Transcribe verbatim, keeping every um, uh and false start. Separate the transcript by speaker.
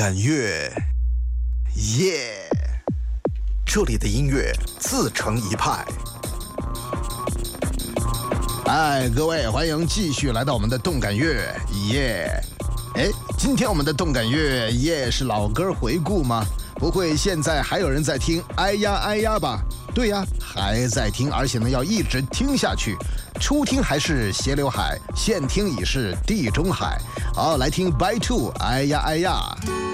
Speaker 1: 感乐，耶、yeah ！这里的音乐自成一派。哎，各位，欢迎继续来到我们的动感乐，耶！哎，今天我们的动感乐，耶，是老歌回顾吗？不会现在还有人在听哎呀哎呀吧？对呀，还在听，而且呢要一直听下去。初听还是斜刘海，现听已是地中海。好，来听 By Two， 哎呀哎呀。